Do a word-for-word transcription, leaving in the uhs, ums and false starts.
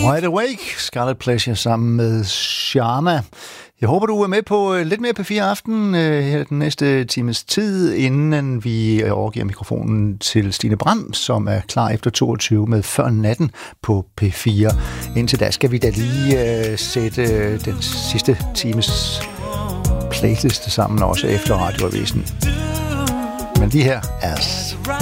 Wide Awake, Scarlet Pleasure sammen med Sharma. Jeg håber, du er med på lidt mere P fire Aften her den næste times tid, inden vi overgiver mikrofonen til Stine Bram, som er klar efter toogtyve med Før Natten på P fire. Indtil da skal vi da lige uh, sætte den sidste times playlist sammen også efter Radioavisen. Men de her er